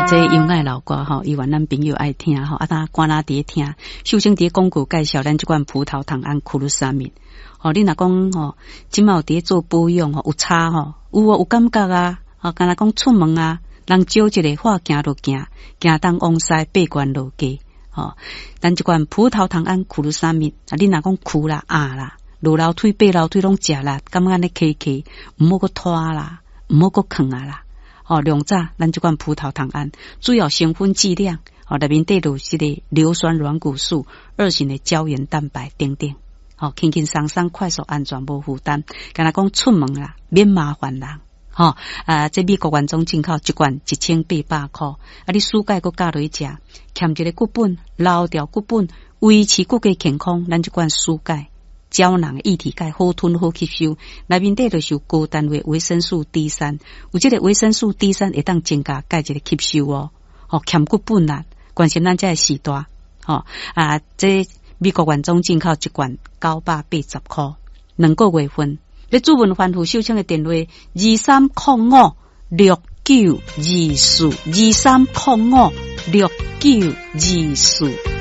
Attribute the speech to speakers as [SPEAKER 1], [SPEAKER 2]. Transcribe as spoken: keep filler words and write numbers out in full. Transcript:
[SPEAKER 1] 这有爱老歌吼，以往咱朋友爱听吼，啊，咱官仔伫听，秀清伫广告介绍咱这款葡萄糖胺库鲁沙米。吼，你若讲吼，即嘛有伫做保养吼，有差吼，有啊有感觉啊，啊，敢若讲出门啊，人少一个话行就行，行东往西八关路街。吼，咱这款葡萄糖胺库鲁沙米，啊，你若讲苦啦、啊啦，落楼梯、爬楼梯拢食啦，感觉安尼起起，毋好个拖啦，毋好个啃啊啦。哦，两早咱这款葡萄糖胺主要成分剂量，哦，内面带有这个硫酸软骨素、二型的胶原蛋白等等，哦，轻轻松松、快速、安全、无负担。敢若讲出门啦，免麻烦人，吼、哦、啊！这美国原装进口一罐一千八百块，啊，你暑假搁加落去食，欠一个骨本，留掉骨本，维持骨骼健康。咱这罐暑钙。胶囊液体钙好吞好吸收，内面底就是有高单位维生素 D 三，有这个维生素 D 三会当增加钙质的吸收哦。哦，欠骨本啦，关心咱这个时代，哦啊，这美国原装进口一罐九百八十块，两个月份。你主文反复收听的电话二三零五六九二四二三零五六九二四。